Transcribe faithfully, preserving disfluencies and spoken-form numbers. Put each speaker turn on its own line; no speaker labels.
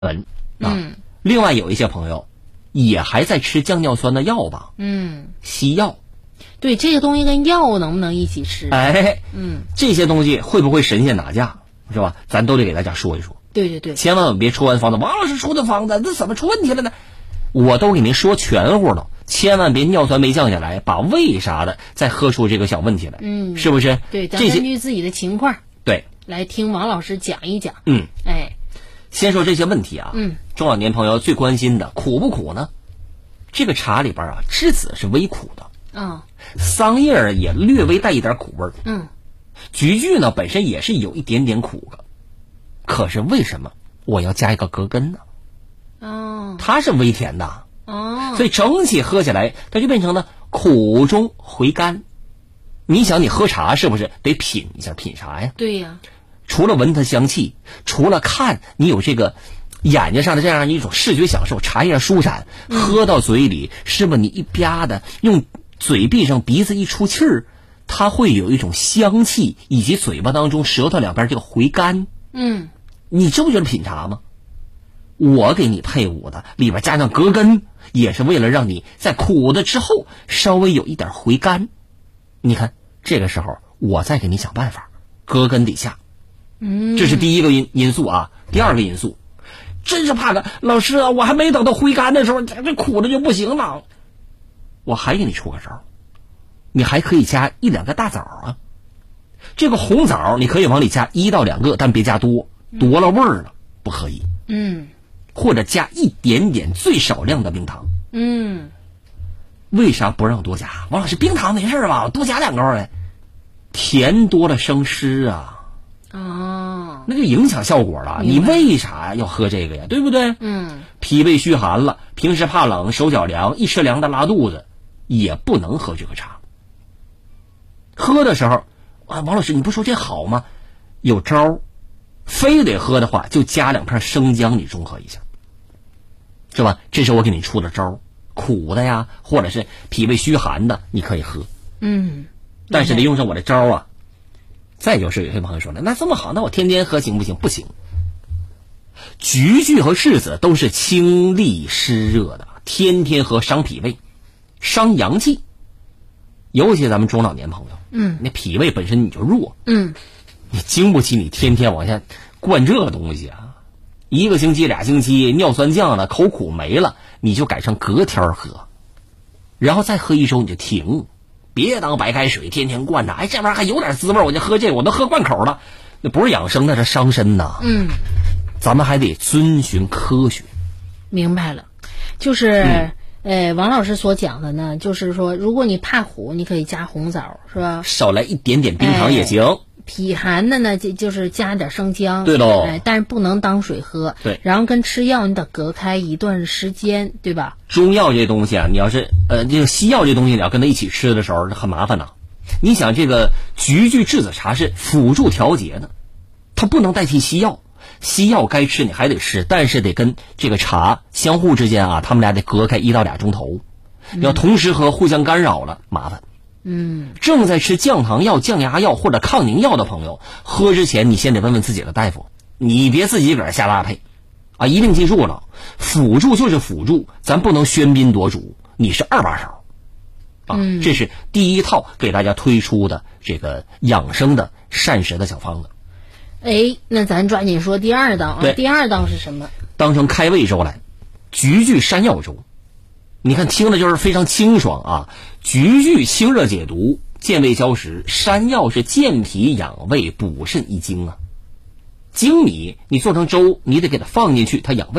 文啊。嗯，另外有一些朋友也还在吃降尿酸的药吧？
嗯，
西药。
对，这个东西跟药能不能一起吃？
哎，
嗯，
这些东西会不会神仙打架，是吧？咱都得给大家说一说。
对对对，
千万别出完方子，王老师出的方子，这怎么出问题了呢？我都给您说全乎了，千万别尿酸没降下来，把胃啥的再喝出这个小问题来，
嗯，
是不是？
对，咱根据自己的情况，
对，
来听王老师讲一讲。
嗯，
哎，
先说这些问题啊，
嗯，
中老年朋友最关心的苦不苦呢？这个茶里边啊，栀子是微苦的，
啊、哦，
桑叶也略微带一点苦味儿，
嗯，
菊苣呢本身也是有一点点苦的，可是为什么我要加一个葛根呢？
哦，
它是微甜的，
哦，
所以整体喝起来它就变成了苦中回甘。你想你喝茶是不是得品一下品茶呀？
对呀，
除了闻它香气，除了看你有这个眼睛上的这样一种视觉享受，茶叶舒展，喝到嘴里，是不是你一吧的用嘴闭上，鼻子一出气儿，它会有一种香气，以及嘴巴当中舌头两边这个回甘。
嗯，
你这不就是品茶吗？我给你配伍的里边加上葛根，也是为了让你在苦的之后稍微有一点回甘。你看这个时候我再给你想办法，葛根得下。
嗯，
这是第一个因因素啊。第二个因素，真是怕个老师啊，我还没等到回甘的时候，这苦的就不行了。我还给你出个招，你还可以加一两个大枣啊。这个红枣你可以往里加一到两个，但别加多，多了味儿了不可以。
嗯，
或者加一点点最少量的冰糖。
嗯，
为啥不让多加？王老师，冰糖没事吧？我多加两根呗。甜多了生湿啊。
哦，
那就影响效果了。你为啥要喝这个呀？对不对？
嗯，
脾胃虚寒了，平时怕冷，手脚凉，一吃凉的拉肚子，也不能喝这个茶。喝的时候啊，王老师你不说这好吗？有招，非得喝的话就加两片生姜，你中和一下，是吧？这是我给你出的招，苦的呀，或者是脾胃虚寒的，你可以喝。
嗯，
但是得用上我的招啊。再就是有些朋友说了，那这么好，那我天天喝行不行？不行。菊苣和柿子都是清利湿热的，天天喝伤脾胃，伤阳气。尤其咱们中老年朋友，
嗯，
那脾胃本身你就弱，
嗯，
你经不起你天天往下灌这个东西啊。一个星期俩星期尿酸降了，口苦没了，你就改成隔天喝，然后再喝一周你就停。别当白开水天天灌着，哎，这玩意儿还有点滋味，我就喝这个，我都喝灌口了，那不是养生，那是伤身呐。
嗯，
咱们还得遵循科学。
明白了，就是、嗯、呃，王老师所讲的呢，就是说，如果你怕苦，你可以加红枣，是吧？
少来一点点冰糖也行。
哎，脾寒的呢，就就是加点生姜，
对喽，
哎，但是不能当水喝，
对，
然后跟吃药你得隔开一段时间，对吧？
中药这东西啊，你要是呃这个西药这东西，你要跟它一起吃的时候，很麻烦呐。你想这个菊苣栀子茶是辅助调节的，它不能代替西药，西药该吃你还得吃，但是得跟这个茶相互之间啊，他们俩得隔开一到俩钟头，
嗯、
要同时喝互相干扰了麻烦。
嗯，
正在吃降糖药、降压药或者抗凝药的朋友，喝之前你先得问问自己的大夫，你别自己个儿瞎搭配，啊，一定记住了，辅助就是辅助，咱不能喧宾夺主，你是二把手，啊，
嗯、
这是第一套给大家推出的这个养生的膳食的小方子。
哎，那咱抓紧说第二道啊，第二道是什么？
当成开胃粥来，菊苣山药粥。你看听着就是非常清爽啊！菊苣清热解毒、健胃消食，山药是健脾养胃、补肾益精啊。粳米你做成粥，你得给它放进去，它养胃。